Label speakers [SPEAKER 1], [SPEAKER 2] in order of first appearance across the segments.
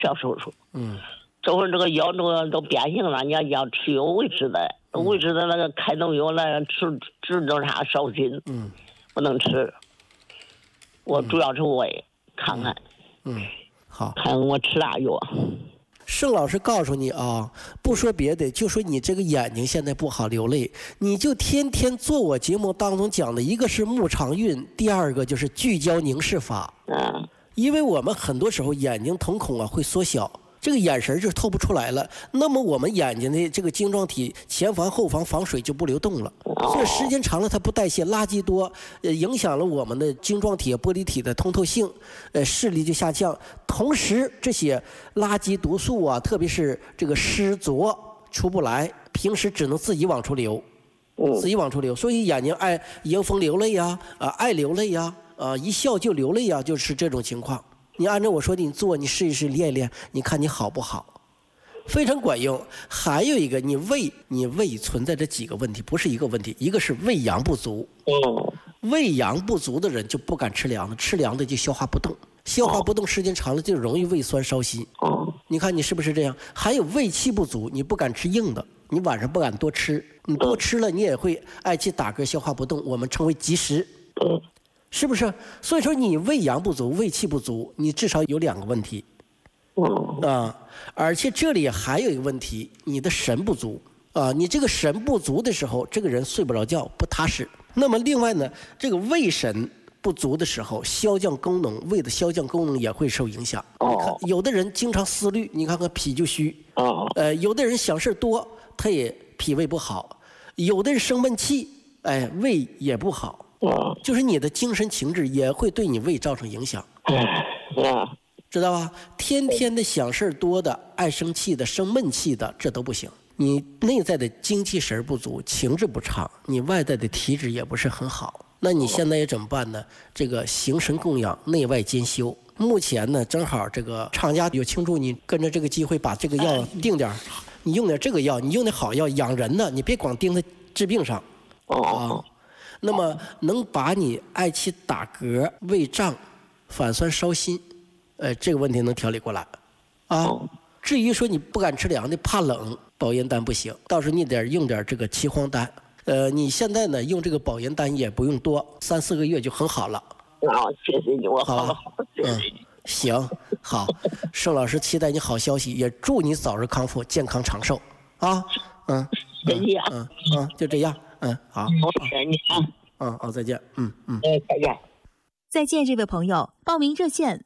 [SPEAKER 1] 这手术。就是这个药都变形了，你要吃有维持的，维持的那个开动药了，吃那啥烧心，不能吃。我主要是胃，看看，
[SPEAKER 2] 好，
[SPEAKER 1] 看我吃啥药。
[SPEAKER 2] 盛老师告诉你啊，不说别的，就说你这个眼睛现在不好流泪，你就天天做我节目当中讲的，一个是牧场运，第二个就是聚焦凝视法。因为我们很多时候眼睛瞳孔啊会缩小，这个眼神就透不出来了，那么我们眼睛的这个晶状体前房后房防水就不流动了，所以时间长了它不代谢，垃圾多，影响了我们的晶状体玻璃体的通透性，视力就下降。同时这些垃圾毒素啊，特别是这个湿浊出不来，平时只能自己往出流，所以眼睛爱迎风流泪呀，爱流泪呀，一笑就流泪呀，就是这种情况。你按照我说的你做，你试一试练一练，你看你好不好？非常管用。还有一个，你胃存在着几个问题，不是一个问题，一个是胃阳不足。胃阳不足的人就不敢吃凉的，吃凉的就消化不动，消化不动时间长了就容易胃酸烧心。你看你是不是这样？还有胃气不足，你不敢吃硬的，你晚上不敢多吃，你多吃了你也会嗳气打嗝，消化不动，我们称为积食。是不是？所以说你胃阳不足，胃气不足，你至少有2个问题。而且这里还有一个问题，你的神不足啊，你这个神不足的时候，这个人睡不着觉，不踏实。那么另外呢，这个胃神不足的时候，消降功能，胃的消降功能也会受影响。你看，有的人经常思虑，你看看脾就虚。有的人想事多，他也脾胃不好；有的人生闷气，胃也不好。就是你的精神情志也会对你胃造成影响，知道吧？天天的想事多的、爱生气的、生闷气的，这都不行。你内在的精气神不足，情志不畅，你外在的体质也不是很好。那你现在也怎么办呢？这个形神供养，内外兼修。目前呢，正好这个厂家有庆祝，你跟着这个机会把这个药定点，你用点这个药，你用点好药养人呢，你别光盯在治病上。那么能把你嗳气打嗝、胃胀、反酸烧心，这个问题能调理过来，至于说你不敢吃凉的、怕冷，保元丹不行，倒是你得用点这个岐黄丹。你现在呢用这个保元丹也不用多，3、4个月就很好了。
[SPEAKER 1] 谢谢你，我好，谢谢你。
[SPEAKER 2] 行，好，盛老师期待你好消息，也祝你早日康复、健康长寿啊！
[SPEAKER 1] 谢谢啊。
[SPEAKER 2] 就这样。好，
[SPEAKER 1] 谢谢你啊。
[SPEAKER 2] 再见。
[SPEAKER 1] 再见。
[SPEAKER 3] 再见，这位朋友，报名热线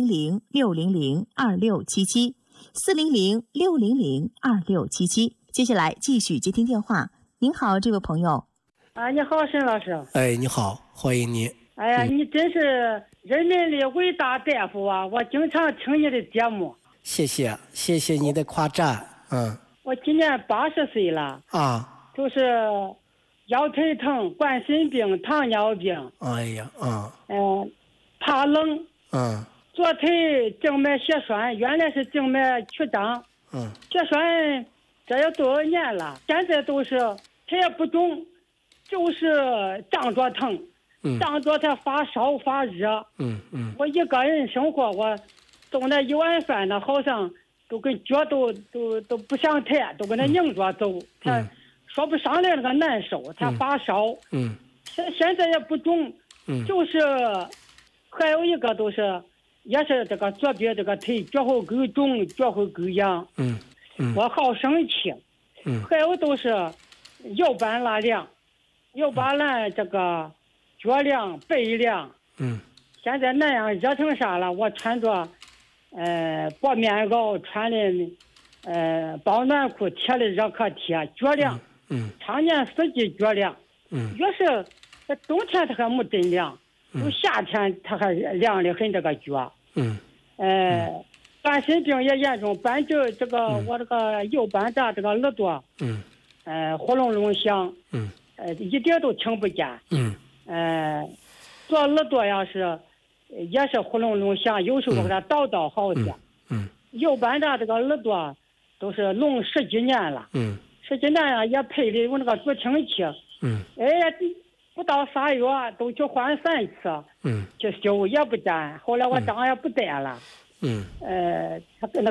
[SPEAKER 3] 400-600-2677，400-600-2677。接下来继续接听电话。您好，这位朋友。
[SPEAKER 4] 你好，沈老师。
[SPEAKER 2] 你好，欢迎你。
[SPEAKER 4] 哎呀，你真是人民的伟大大夫啊！我经常听你的节目。
[SPEAKER 2] 谢谢你的夸赞。
[SPEAKER 4] 我今年80岁了。就是腰腿疼、冠心病、糖尿病。怕冷。左腿静脉血栓，原来是静脉曲张。血栓这也多少年了，现在都是它也不肿，就是胀着疼。胀着它发烧发热。我一个人生活，我做那一碗饭呢，好像都跟脚都不想抬，都跟那拧着走。他说不上来那个难受，他发烧。现在也不肿。就是还有一个都是也是这个左边这个腿脚后跟肿，脚后跟痒。我好生气。还有都是腰板拉凉，腰板拉这个脚凉背凉。现在那样热成啥了，我穿着薄棉袄，穿的保暖裤，贴的热可贴，脚凉。常年四季脚凉。越是冬天它还没真凉，就夏天它还凉的很，这个脚。冠心病也严重，板就这个我这个右半大这个耳朵。呼隆隆响。一点都听不见。左耳朵要是也是呼隆隆响，有时候给它倒好些。右半大这个耳朵都是聋10几年了。10几年了也配的有那个助听器。不到3月都去换3次。去修也不沾，后来我当然不戴了。
[SPEAKER 2] 嗯。
[SPEAKER 4] 他跟他